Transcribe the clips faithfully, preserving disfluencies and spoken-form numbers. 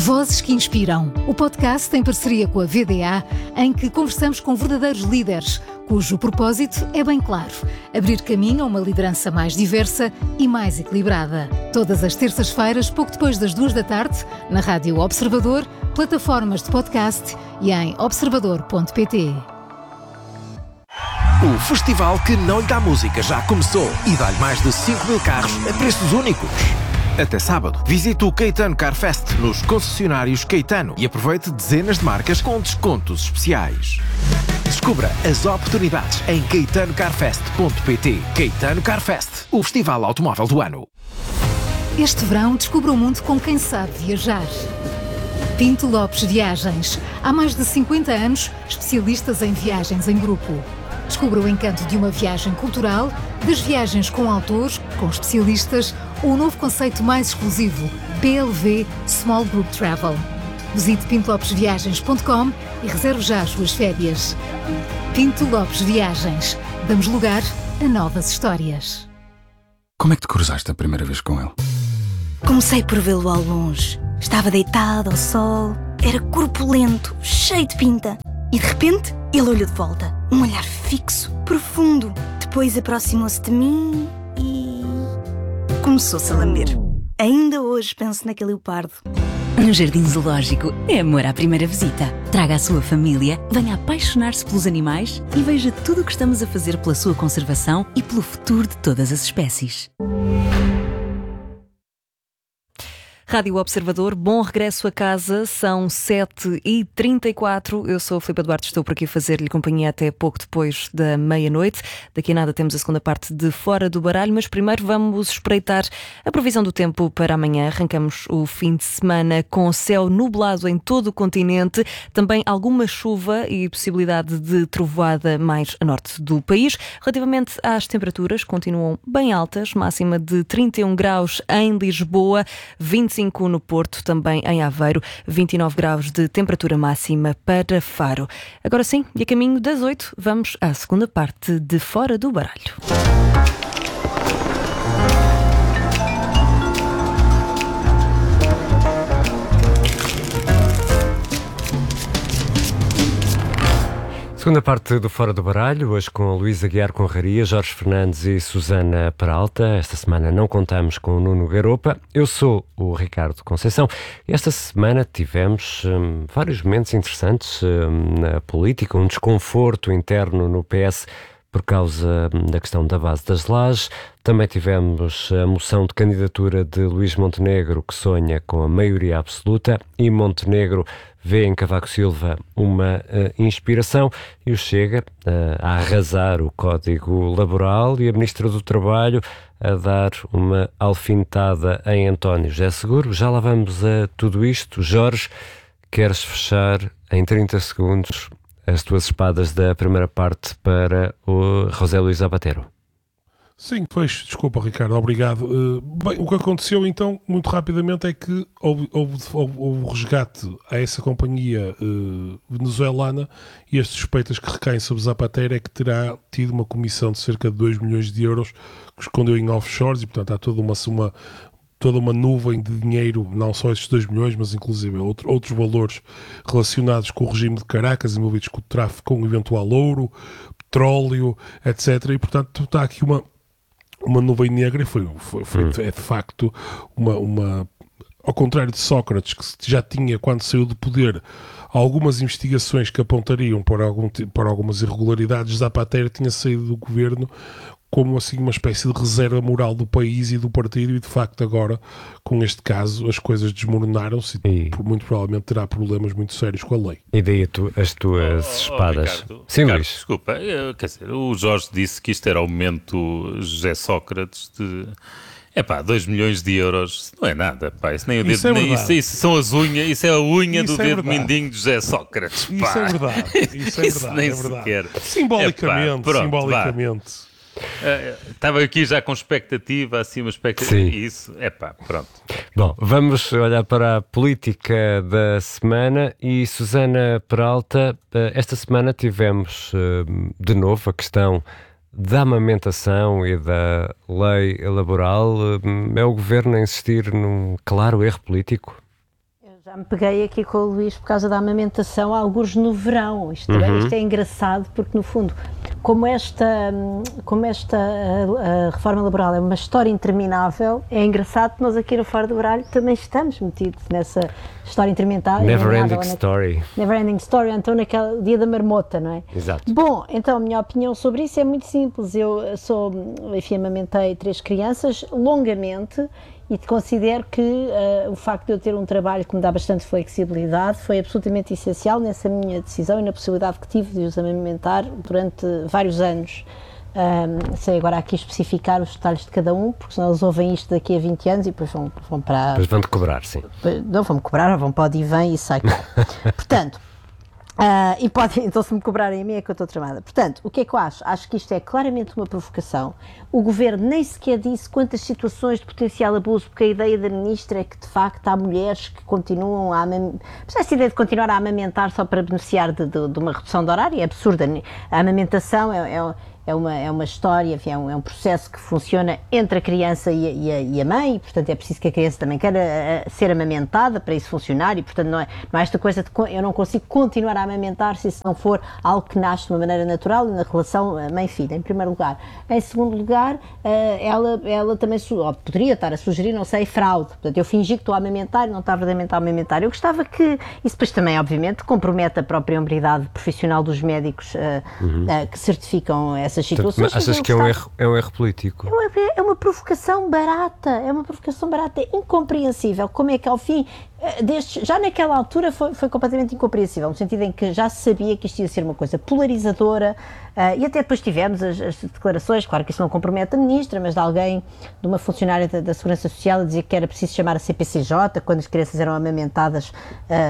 Vozes que Inspiram, o podcast em parceria com a V D A, em que conversamos com verdadeiros líderes, cujo propósito é bem claro: abrir caminho a uma liderança mais diversa e mais equilibrada. Todas as terças-feiras, pouco depois das duas da tarde, na Rádio Observador, plataformas de podcast e em observador ponto pt. O festival que não lhe dá música já começou e dá-lhe mais de cinco mil carros a preços únicos. Até sábado, visite o Caetano Car Fest nos concessionários Caetano e aproveite dezenas de marcas com descontos especiais. Descubra as oportunidades em caetano car fest ponto pt. Caetano Car Fest, o festival automóvel do ano. Este verão, descubra o mundo com quem sabe viajar. Pinto Lopes Viagens. Há mais de cinquenta anos, especialistas em viagens em grupo. Descubra o encanto de uma viagem cultural, das viagens com autores, com especialistas, ou o novo conceito mais exclusivo, P L V Small Group Travel. Visite pinto lopes viagens ponto com e reserve já as suas férias. Pinto Lopes Viagens. Damos lugar a novas histórias. Como é que te cruzaste a primeira vez com ele? Comecei por vê-lo ao longe. Estava deitado ao sol, era corpulento, cheio de pinta. E de repente, ele olhou de volta. Um olhar fixo, profundo. Depois aproximou-se de mim e... começou-se a lamber. Ainda hoje penso naquele leopardo. No Jardim Zoológico é amor à primeira visita. Traga a sua família, venha apaixonar-se pelos animais e veja tudo o que estamos a fazer pela sua conservação e pelo futuro de todas as espécies. Rádio Observador, bom regresso a casa, são sete e trinta e quatro. Eu sou a Filipe Duarte, estou por aqui a fazer-lhe companhia até pouco depois da meia-noite. Daqui a nada temos a segunda parte de Fora do Baralho, mas primeiro vamos espreitar a previsão do tempo para amanhã. Arrancamos o fim de semana com céu nublado em todo o continente, também alguma chuva e possibilidade de trovoada mais a norte do país. Relativamente às temperaturas, continuam bem altas, máxima de trinta e um graus em Lisboa, vinte e cinco no Porto, também em Aveiro, vinte e nove graus de temperatura máxima para Faro. Agora sim, e a caminho das oito, vamos à segunda parte de Fora do Baralho. Segunda parte do Fora do Baralho, hoje com a Luísa Guiar Conraria, Jorge Fernandes e Susana Peralta. Esta semana não contamos com o Nuno Garopa. Eu sou o Ricardo Conceição. Esta semana tivemos hum, vários momentos interessantes hum, na política, um desconforto interno no P S por causa hum, da questão da base das lajes. Também tivemos a moção de candidatura de Luís Montenegro, que sonha com a maioria absoluta, e Montenegro vê em Cavaco Silva uma uh, inspiração, e o Chega uh, a arrasar o Código Laboral e a Ministra do Trabalho a dar uma alfinetada em António José Seguro. Já lá vamos a tudo isto. Jorge, queres fechar em trinta segundos as tuas espadas da primeira parte para o José Luís Zapatero? Sim, pois, desculpa, Ricardo, obrigado. Uh, bem, o que aconteceu então, muito rapidamente, é que houve, houve, houve, houve resgate a essa companhia uh, venezuelana, e as suspeitas que recaem sobre Zapatero é que terá tido uma comissão de cerca de dois milhões de euros que escondeu em offshores, e portanto há toda uma, uma, toda uma nuvem de dinheiro, não só estes dois milhões, mas inclusive outro, outros valores relacionados com o regime de Caracas, envolvidos com o tráfico, com o eventual ouro, petróleo, etcétera. E portanto está aqui uma uma nuvem negra, e foi, foi, foi é de facto uma, uma, ao contrário de Sócrates, que já tinha, quando saiu do poder, algumas investigações que apontariam para, algum, para algumas irregularidades. Zapatero tinha saído do governo como assim uma espécie de reserva moral do país e do partido, e de facto agora, com este caso, as coisas desmoronaram-se, e por, muito provavelmente terá problemas muito sérios com a lei. E daí tu, as tuas oh, espadas? Oh, Ricardo, Sim, Ricardo, Luís. Desculpa, eu, quer dizer, o Jorge disse que isto era o momento José Sócrates de... É pá, dois milhões de euros não é nada, pá. Isso nem o dedo, isso, é nem, isso, isso são as unhas, isso é a unha isso do é dedo mindinho de José Sócrates, pá. Isso é verdade, isso é isso verdade. nem é verdade. sequer. Simbolicamente, Epá, pronto, simbolicamente. Estava uh, aqui já com expectativa, assim, uma expectativa. Sim. Isso, é pá, pronto. Bom, vamos olhar para a política da semana e, Susana Peralta, esta semana tivemos de novo a questão da amamentação e da lei laboral. É o governo a insistir num claro erro político? Já Já me peguei aqui com o Luís por causa da amamentação, alguns no verão. Isto, uhum. é, isto é engraçado porque, no fundo, como esta, como esta a, a reforma laboral é uma história interminável, é engraçado que nós aqui no Fora do Baralho também estamos metidos nessa história interminável. Never ending na, story. Never ending story, então naquele dia da marmota, não é? Exato. Bom, então a minha opinião sobre isso é muito simples. Eu sou, enfim, amamentei três crianças longamente e considero que uh, o facto de eu ter um trabalho que me dá bastante flexibilidade foi absolutamente essencial nessa minha decisão e na possibilidade que tive de os amamentar durante vários anos. Um, sei agora aqui especificar os detalhes de cada um, porque senão eles ouvem isto daqui a vinte anos e depois vão, vão para... Depois vão-te cobrar, sim. Não, vão-me cobrar, vão para o divã e sai. Portanto... Uh, e pode, então se me cobrarem a mim é que eu estou tramada. Portanto, o que é que eu acho? Acho que isto é claramente uma provocação. O Governo nem sequer disse quantas situações de potencial abuso, porque a ideia da Ministra é que de facto há mulheres que continuam a amamentar. Essa ideia de continuar a amamentar só para beneficiar de, de, de uma redução de horário é absurda. A amamentação é, é, é, uma, é uma história, enfim, é, um, é um processo que funciona entre a criança e a, e a, e a mãe, e portanto é preciso que a criança também queira a, ser amamentada para isso funcionar, e portanto não é, não é esta coisa de eu não consigo continuar a amamentar se isso não for algo que nasce de uma maneira natural e na relação mãe-filha, em primeiro lugar. Em segundo lugar, ela, ela também ou poderia estar a sugerir, não sei, fraude. Portanto, eu fingi que estou a amamentar e não estava verdadeiramente a amamentar. Eu gostava que, isso depois também, obviamente, compromete a própria hombridade profissional dos médicos uh, uhum. uh, que certificam essas situações. Mas achas que é um, erro, é um erro político? É uma, é uma provocação barata, é uma provocação barata, é incompreensível. Como é que ao fim... Destes, já naquela altura foi, foi completamente incompreensível, no sentido em que já se sabia que isto ia ser uma coisa polarizadora, uh, e até depois tivemos as, as declarações, claro que isso não compromete a Ministra, mas de alguém, de uma funcionária da, da Segurança Social, a dizer que era preciso chamar a C P C J quando as crianças eram amamentadas, uh,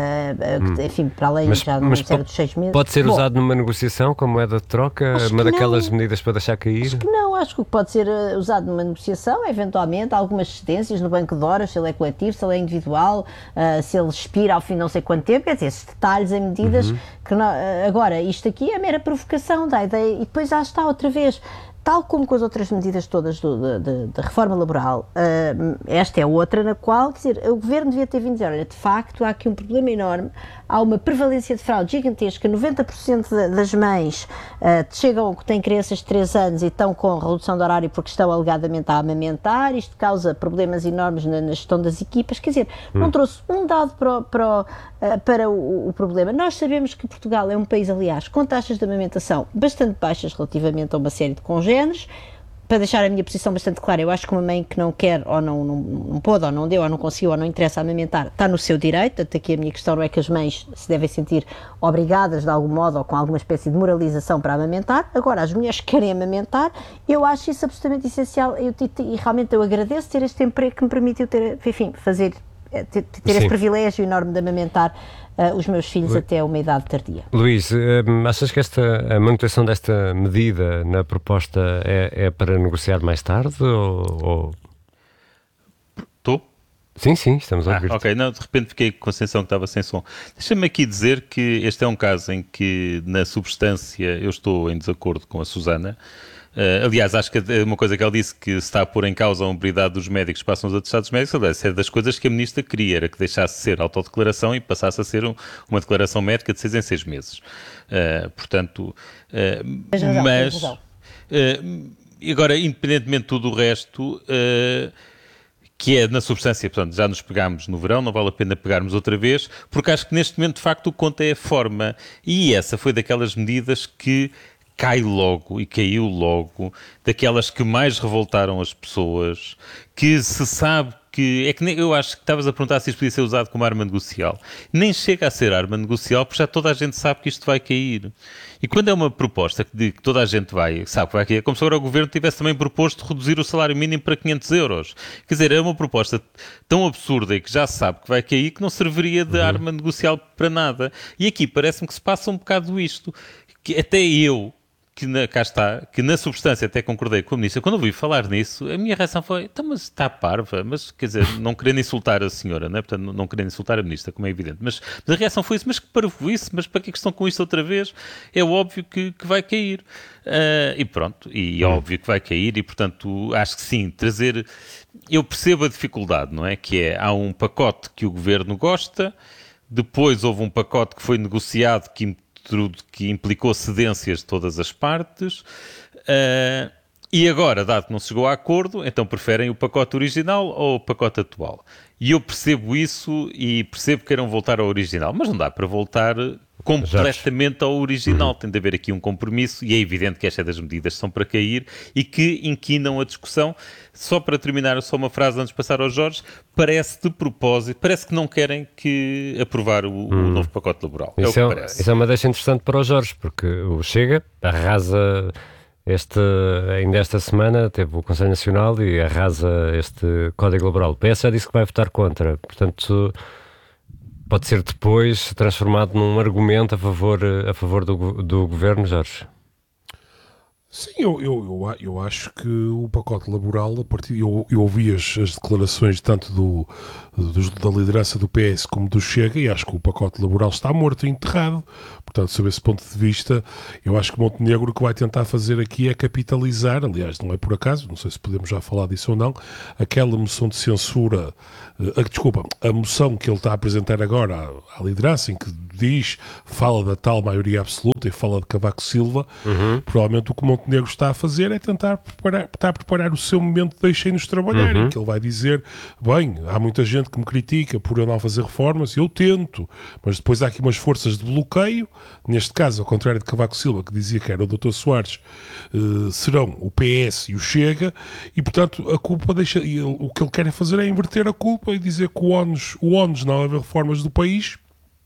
uh, enfim, para além mas, já não era dos seis meses. Pode ser Bom, usado numa negociação como moeda de troca, uma daquelas não, medidas para deixar cair? Acho que não, acho que o que pode ser uh, usado numa negociação, eventualmente, algumas cedências no banco de horas, se ele é coletivo, se ele é individual, Uh, se ele expira ao fim de não sei quanto tempo, quer dizer, esses detalhes em medidas uhum. que não, agora, isto aqui é mera provocação da ideia, e depois já está outra vez, tal como com as outras medidas todas da reforma laboral, uh, esta é outra na qual, quer dizer, o Governo devia ter vindo dizer, olha, de facto há aqui um problema enorme, há uma prevalência de fraude gigantesca, noventa por cento das mães uh, chegam, têm crianças de três anos e estão com redução de horário porque estão alegadamente a amamentar, isto causa problemas enormes na, na gestão das equipas, quer dizer, hum. não trouxe um dado para, para, uh, para o, o problema. Nós sabemos que Portugal é um país, aliás, com taxas de amamentação bastante baixas relativamente a uma série de congêneres. Para deixar a minha posição bastante clara, eu acho que uma mãe que não quer, ou não, não, não pode, ou não deu, ou não conseguiu, ou não interessa amamentar, está no seu direito. Até aqui a minha questão não é que as mães se devem sentir obrigadas de algum modo, ou com alguma espécie de moralização para amamentar. Agora, as mulheres que querem amamentar, eu acho isso absolutamente essencial, eu, e realmente eu agradeço ter este emprego que me permitiu ter, enfim, fazer, ter, ter esse privilégio enorme de amamentar Uh, os meus filhos Lu... até uma idade tardia. Luís, uh, achas que esta, a manutenção desta medida na proposta é, é para negociar mais tarde? Ou... Estou? Sim, sim, estamos a ouvir. Ah, ok, não, de repente fiquei com a sensação que estava sem som. Deixa-me aqui dizer que este é um caso em que, na substância, eu estou em desacordo com a Susana. Uh, aliás, acho que uma coisa que ela disse, que se está a pôr em causa a hombridade dos médicos, passam os atestados médicos, aliás, é das coisas que a Ministra queria, era que deixasse de ser autodeclaração e passasse a ser um, uma declaração médica de seis em seis meses. Uh, portanto, uh, razão, mas, uh, agora, independentemente de tudo o resto, uh, que é na substância, portanto, já nos pegámos no verão, não vale a pena pegarmos outra vez, porque acho que neste momento, de facto, o que conta é a forma, e essa foi daquelas medidas que cai logo e caiu logo, daquelas que mais revoltaram as pessoas, que se sabe que, é que nem, eu acho que estavas a perguntar se isto podia ser usado como arma negocial. Nem chega a ser arma negocial, porque já toda a gente sabe que isto vai cair. E quando é uma proposta de que toda a gente vai, sabe que vai cair, é como se agora o Governo tivesse também proposto reduzir o salário mínimo para quinhentos euros. Quer dizer, é uma proposta tão absurda e que já se sabe que vai cair, que não serviria de uhum. arma negocial para nada. E aqui parece-me que se passa um bocado isto, que até eu, que na, cá está, que na substância até concordei com a ministra, quando ouvi falar nisso, a minha reação foi, então, mas está parva, mas quer dizer, não querendo insultar a senhora, né? Portanto, não, não querendo insultar a ministra, como é evidente, mas, mas a reação foi isso, mas que parvoíce, mas para que é que estão com isto outra vez? É óbvio que, que vai cair. Uh, e pronto, e é óbvio que vai cair, e portanto, acho que sim, trazer, eu percebo a dificuldade, não é? Que é, há um pacote que o governo gosta, depois houve um pacote que foi negociado que que implicou cedências de todas as partes, uh, e agora, dado que não se chegou a acordo, então preferem o pacote original ou o pacote atual. E eu percebo isso e percebo que queiram voltar ao original, mas não dá para voltar completamente ao original. Uhum. Tem de haver aqui um compromisso e é evidente que estas das medidas são para cair e que inquinam a discussão. Só para terminar, só uma frase antes de passar ao Jorge, parece de propósito, parece que não querem que aprovar o, hum. o novo pacote laboral. Isso é, é o que parece. Isso é uma deixa interessante para o Jorge, porque o Chega arrasa este, ainda esta semana, teve o Conselho Nacional e arrasa este Código Laboral. O P S já disse que vai votar contra, portanto pode ser depois transformado num argumento a favor, a favor do, do governo, Jorge? Sim, eu, eu, eu, eu acho que o pacote laboral, a partir, eu, eu ouvi as, as declarações tanto do, do, da liderança do P S como do Chega e acho que o pacote laboral está morto e enterrado. Portanto, sob esse ponto de vista, eu acho que Montenegro o que vai tentar fazer aqui é capitalizar, aliás, não é por acaso, não sei se podemos já falar disso ou não, aquela moção de censura, uh, desculpa, a moção que ele está a apresentar agora à, à liderança, em que diz, fala da tal maioria absoluta e fala de Cavaco Silva, uhum. provavelmente o que Montenegro está a fazer é tentar preparar, está a preparar o seu momento de deixem-nos trabalhar, uhum. em que ele vai dizer, bem, há muita gente que me critica por eu não fazer reformas, eu tento, mas depois há aqui umas forças de bloqueio, neste caso, ao contrário de Cavaco Silva, que dizia que era o doutor Soares, uh, serão o P S e o Chega, e portanto a culpa deixa, e ele, o que ele quer é fazer é inverter a culpa e dizer que o ONUS, o ONUS não haver reformas do país,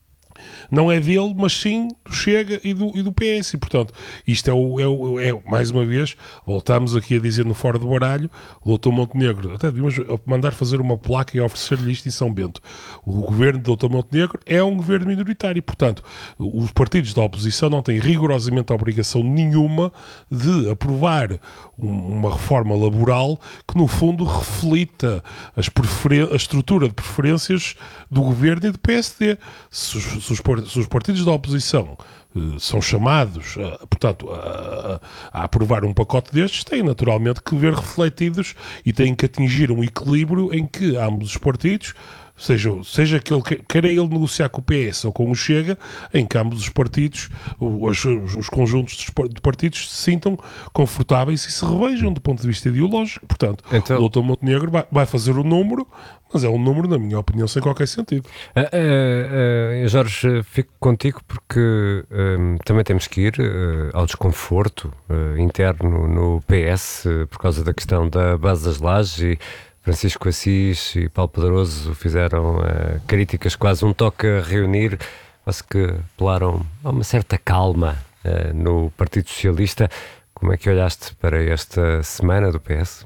não é dele, mas sim do Chega e do, e do P S. E, portanto, isto é, o, é, o, é, mais uma vez, voltamos aqui a dizer no Fora do Baralho, o doutor Montenegro, até devíamos mandar fazer uma placa e oferecer-lhe isto em São Bento. O governo do doutor Montenegro é um governo minoritário. E, portanto, os partidos da oposição não têm rigorosamente a obrigação nenhuma de aprovar um, uma reforma laboral que, no fundo, reflita as preferen- a estrutura de preferências do governo e do P S D. Se os, se os, se os partidos da oposição uh, são chamados, uh, portanto, a, a, a aprovar um pacote destes, têm naturalmente que ver refletidos e têm que atingir um equilíbrio em que ambos os partidos, seja, seja que ele queira ele negociar com o P S ou com o Chega, em que ambos os partidos, os, os conjuntos de partidos se sintam confortáveis e se revejam do ponto de vista ideológico. Portanto, então, o doutor Montenegro vai, vai fazer o número, mas é um número, na minha opinião, sem qualquer sentido. Uh, uh, uh, Jorge, fico contigo porque uh, também temos que ir uh, ao desconforto uh, interno no P S uh, por causa da questão da base das lajes e Francisco Assis e Paulo Pedroso fizeram uh, críticas, quase um toque a reunir, quase que apelaram a uma certa calma uh, no Partido Socialista. Como é que olhaste para esta semana do P S?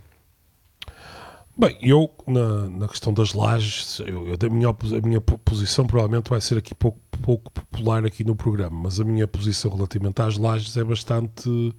Bem, eu, na, na questão das lajes, eu, eu, a, minha, a minha posição provavelmente vai ser aqui pouco, pouco popular aqui no programa, mas a minha posição relativamente às lajes é bastante...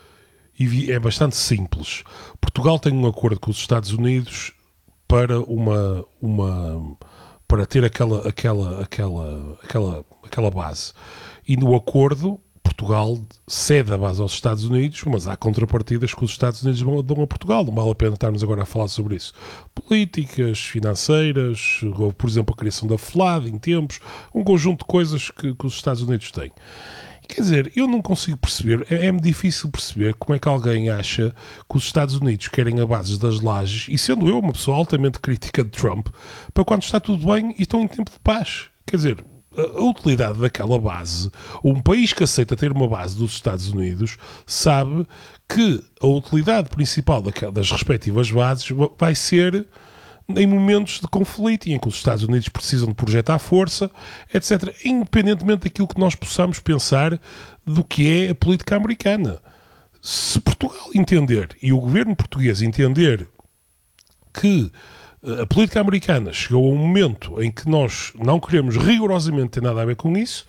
é bastante simples. Portugal tem um acordo com os Estados Unidos para uma, uma para ter aquela, aquela, aquela, aquela, aquela base. E no acordo, Portugal cede a base aos Estados Unidos, mas há contrapartidas que os Estados Unidos dão a Portugal. Não vale a pena estarmos agora a falar sobre isso. Políticas, financeiras, ou, por exemplo, a criação da FLAD em tempos, um conjunto de coisas que, que os Estados Unidos têm. Quer dizer, eu não consigo perceber, é, é-me difícil perceber como é que alguém acha que os Estados Unidos querem a base das lajes, e sendo eu uma pessoa altamente crítica de Trump, para quando está tudo bem e estão em tempo de paz. Quer dizer, a, a utilidade daquela base, um país que aceita ter uma base dos Estados Unidos, sabe que a utilidade principal daquela, das respectivas bases vai ser em momentos de conflito e em que os Estados Unidos precisam de projetar força, etcétera, independentemente daquilo que nós possamos pensar do que é a política americana. Se Portugal entender, e o governo português entender, que a política americana chegou a um momento em que nós não queremos rigorosamente ter nada a ver com isso,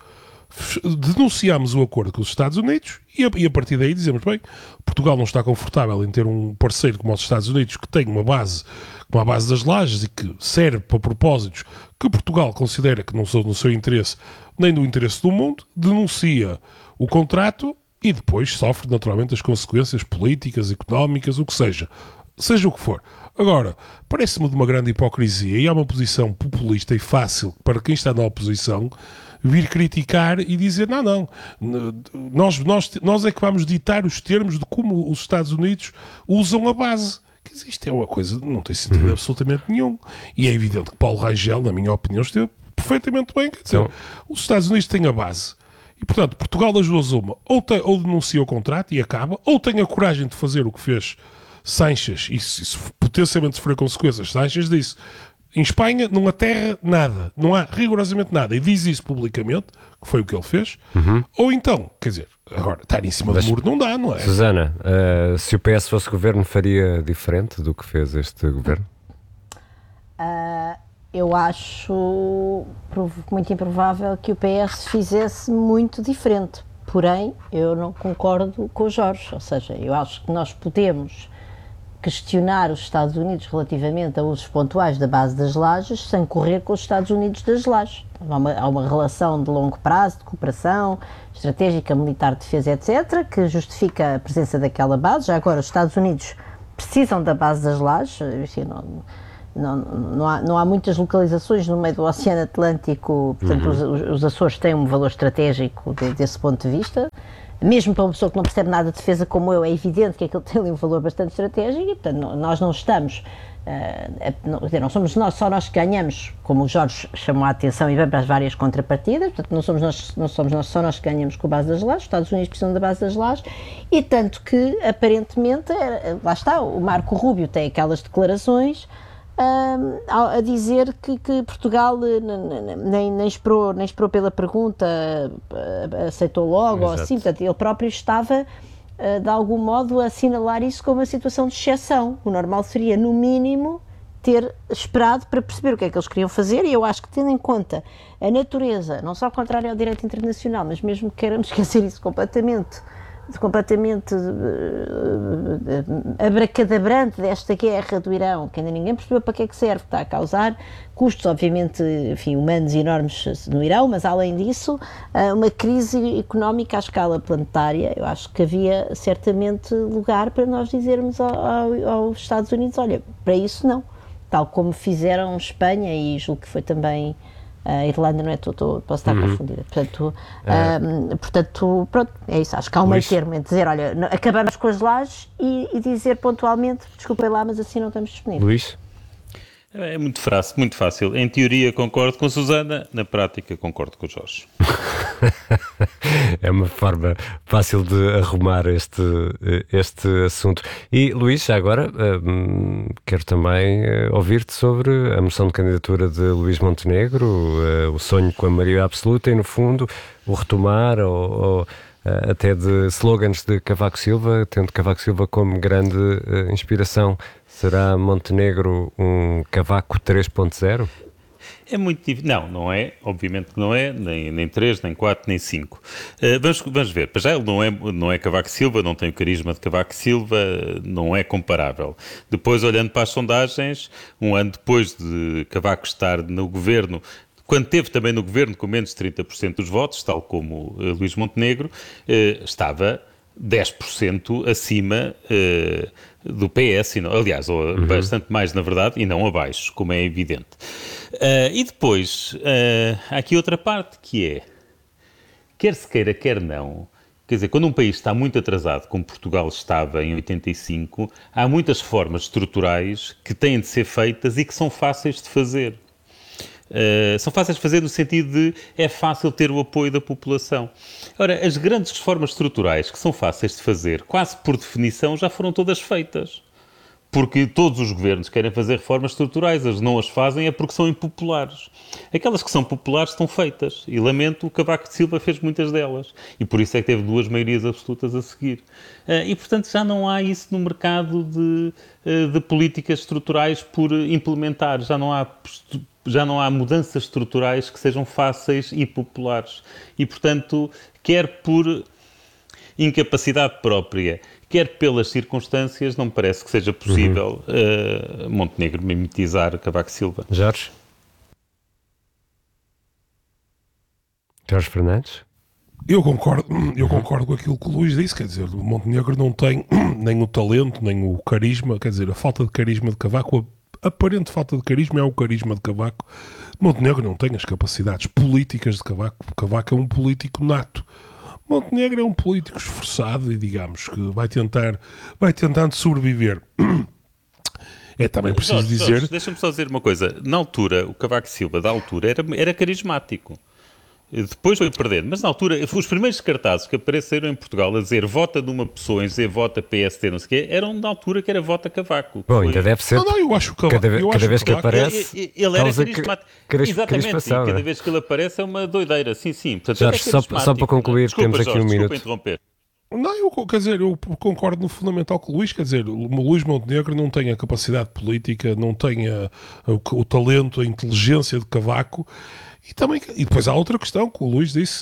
denunciámos o acordo com os Estados Unidos e a, e a partir daí dizemos, bem, Portugal não está confortável em ter um parceiro como os Estados Unidos que tem uma base, como a base das lajes e que serve para propósitos que Portugal considera que não são no seu interesse nem no interesse do mundo, denuncia o contrato e depois sofre naturalmente as consequências políticas, económicas, o que seja. Seja o que for. Agora, parece-me de uma grande hipocrisia e há uma posição populista e fácil para quem está na oposição vir criticar e dizer, não, não, nós, nós, nós é que vamos ditar os termos de como os Estados Unidos usam a base. Quer dizer, isto é uma coisa que não tem sentido uhum. absolutamente nenhum. E é evidente que Paulo Rangel, na minha opinião, esteve perfeitamente bem. Quer dizer, então, os Estados Unidos têm a base. E, portanto, Portugal das duas uma, ou, tem, ou denuncia o contrato e acaba, ou tem a coragem de fazer o que fez Sánchez, e se potencialmente sofrer consequências, Sánchez disse, em Espanha não aterra nada, não há rigorosamente nada, e diz isso publicamente, que foi o que ele fez, uhum. ou então, quer dizer, agora, estar em cima Mas, do muro não dá, não é? Susana, uh, se o P S fosse governo, faria diferente do que fez este governo? Uh, eu acho muito improvável que o P S fizesse muito diferente, porém, eu não concordo com o Jorge, ou seja, eu acho que nós podemos questionar os Estados Unidos relativamente a usos pontuais da base das lajes sem correr com os Estados Unidos das lajes. Há uma, há uma relação de longo prazo, de cooperação estratégica, militar, defesa, etcétera, que justifica a presença daquela base. Já agora, os Estados Unidos precisam da base das lajes, enfim, não, não, não, há, não há muitas localizações no meio do Oceano Atlântico, portanto, uhum. os, os Açores têm um valor estratégico de, desse ponto de vista. Mesmo para uma pessoa que não percebe nada de defesa como eu, é evidente que aquilo tem ali um valor bastante estratégico e, portanto, não, nós não estamos, uh, não, não somos nós, só nós que ganhamos, como o Jorge chamou a atenção e vem para as várias contrapartidas, portanto, não somos nós, não somos nós só nós que ganhamos com a base das lajes, os Estados Unidos precisam da base das lajes, e tanto que, aparentemente, é, lá está, o Marco Rubio tem aquelas declarações Uh, a, a dizer que, que Portugal nem, nem, esperou, nem esperou pela pergunta, uh, aceitou logo, ou assim, portanto, ele próprio estava, uh, de algum modo, a assinalar isso como uma situação de exceção. O normal seria, no mínimo, ter esperado para perceber o que é que eles queriam fazer, e eu acho que, tendo em conta a natureza, não só contrária ao direito internacional, mas mesmo que queiramos esquecer isso completamente, completamente uh, abracadabrante desta guerra do Irão, que ainda ninguém percebeu para que é que serve, que está a causar custos, obviamente, enfim, humanos enormes no Irão, mas além disso, uh, uma crise económica à escala planetária. Eu acho que havia certamente lugar para nós dizermos ao, ao, aos Estados Unidos, olha, para isso não, tal como fizeram Espanha e julgo que foi também a Irlanda, não é? Tô, tô, posso estar uhum. confundida. Portanto, é. um, portanto, pronto, é isso. Acho que há um meio termo entre dizer, olha, acabamos com as lajes e, e dizer pontualmente, desculpem lá, mas assim não estamos disponíveis. Luís? É muito fácil, muito fácil. Em teoria concordo com a Susana, na prática concordo com o Jorge. É uma forma fácil de arrumar este, este assunto. E Luís, já agora, hum, quero também uh, ouvir-te sobre a moção de candidatura de Luís Montenegro, uh, o sonho com a maioria absoluta e, no fundo, o retomar ou, ou uh, até de slogans de Cavaco Silva, tendo Cavaco Silva como grande uh, inspiração. Será Montenegro um Cavaco três ponto zero? É muito difícil. Não, não é. Obviamente que não é. Nem, nem três, nem quatro, nem cinco. Uh, vamos, vamos ver. Para já ele não é, não é Cavaco Silva, não tem o carisma de Cavaco Silva, não é comparável. Depois, olhando para as sondagens, um ano depois de Cavaco estar no governo, quando teve também no governo com menos de trinta por cento dos votos, tal como uh, Luís Montenegro, uh, estava dez por cento acima uh, do P S, não, aliás, uhum. bastante mais na verdade, e não abaixo, como é evidente. Uh, e depois, uh, há aqui outra parte que é, quer se queira, quer não, quer dizer, quando um país está muito atrasado, como Portugal estava em oitenta e cinco, há muitas reformas estruturais que têm de ser feitas e que são fáceis de fazer. Uh, são fáceis de fazer no sentido de é fácil ter o apoio da população. Ora, as grandes reformas estruturais que são fáceis de fazer, quase por definição, já foram todas feitas. Porque todos os governos querem fazer reformas estruturais, eles não as fazem é porque são impopulares. Aquelas que são populares estão feitas, e lamento, o Cavaco de Silva fez muitas delas, e por isso é que teve duas maiorias absolutas a seguir. Uh, e, portanto, já não há isso no mercado de, uh, de políticas estruturais por implementar, já não há já não há mudanças estruturais que sejam fáceis e populares. E, portanto, quer por incapacidade própria, quer pelas circunstâncias, não me parece que seja possível uhum. uh, Montenegro mimetizar Cavaco Silva. Jorge? Jorge Fernandes? Eu concordo, eu concordo com aquilo que o Luís disse, quer dizer, o Montenegro não tem nem o talento, nem o carisma, quer dizer, a falta de carisma de Cavaco, a aparente falta de carisma é o carisma de Cavaco. Montenegro não tem as capacidades políticas de Cavaco, Cavaco é um político nato. Montenegro é um político esforçado e, digamos, que vai tentar, vai tentando sobreviver. É também preciso Jorge, dizer... Jorge, deixa-me só dizer uma coisa. Na altura, o Cavaco Silva, da altura, era, era carismático. Depois foi perdendo, mas na altura, os primeiros cartazes que apareceram em Portugal a dizer vota de uma pessoa, em dizer vota P S D, não sei o quê, eram na altura que era vota Cavaco. Bom, foi... ainda deve ser. Não, não, eu acho que cada, eu cada acho vez que Cavaco... aparece. Ele, ele era carismático. Cris, Exatamente, e cada vez que ele aparece é uma doideira. Sim, sim. Portanto, Jorge, só, só para concluir, desculpa, temos aqui Jorge, um minuto. Interromper. Não, eu, quer dizer, eu concordo no fundamental com o Luís, quer dizer, o Luís Montenegro não tem a capacidade política, não tem a, a, o, o talento, a inteligência de Cavaco, e, também, e depois há outra questão que o Luís disse,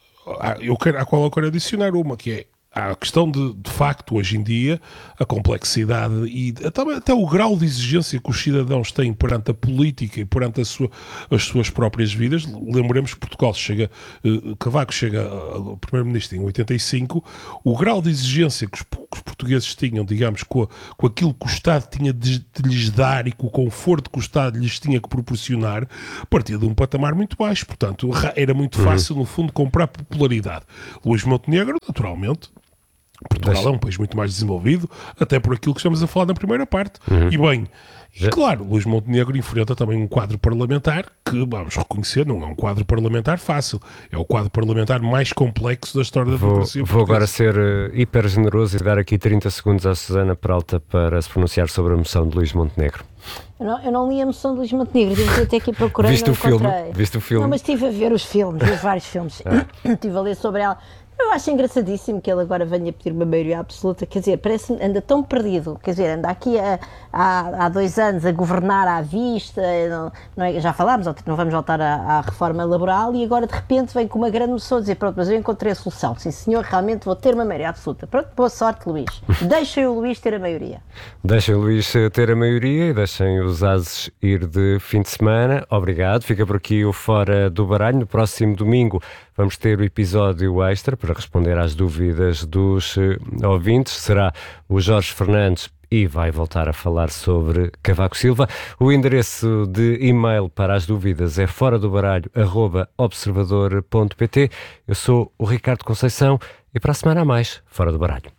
eu quero, à qual eu quero adicionar uma, que é a questão de, de facto, hoje em dia, a complexidade e até, até o grau de exigência que os cidadãos têm perante a política e perante a sua, as suas próprias vidas. Lembremos que Portugal chega, eh, Cavaco chega ao primeiro-ministro em oitenta e cinco, o grau de exigência que os, que os portugueses tinham, digamos, com, a, com aquilo que o Estado tinha de, de lhes dar e com o conforto que o Estado lhes tinha que proporcionar, partia de um patamar muito baixo. Portanto, era muito fácil, no fundo, comprar popularidade. Luís Montenegro, naturalmente, Portugal Deixa. é um país muito mais desenvolvido, até por aquilo que estamos a falar na primeira parte. Uhum. E bem, e claro, Luís Montenegro enfrenta também um quadro parlamentar que, vamos reconhecer, não é um quadro parlamentar fácil. É o quadro parlamentar mais complexo da história da vou, democracia Vou agora ser uh, hiper generoso e dar aqui trinta segundos à Susana Peralta para se pronunciar sobre a moção de Luís Montenegro. Eu não, eu não li a moção de Luís Montenegro, devo até aqui procurei, Viste não o filme? encontrei. Viste o filme? Não, mas estive a ver os filmes, vi vários filmes. É. Estive a ler sobre ela. Eu acho engraçadíssimo que ele agora venha pedir uma maioria absoluta, quer dizer, parece-me, anda tão perdido, quer dizer, anda aqui a, a, há dois anos a governar à vista, não, não é, já falámos, não vamos voltar à, à reforma laboral e agora de repente vem com uma grande moção a dizer, pronto, mas eu encontrei a solução, sim senhor, realmente vou ter uma maioria absoluta. Pronto, boa sorte, Luís. Deixem o Luís ter a maioria. Deixem o Luís ter a maioria e deixem os ases ir de fim de semana. Obrigado, fica por aqui o Fora do Baralho. No próximo domingo vamos ter o episódio extra para responder às dúvidas dos uh, ouvintes. Será o Jorge Fernandes e vai voltar a falar sobre Cavaco Silva. O endereço de e-mail para as dúvidas é fora do baralho arroba observador ponto pt. Eu sou o Ricardo Conceição e para a semana a mais, Fora do Baralho.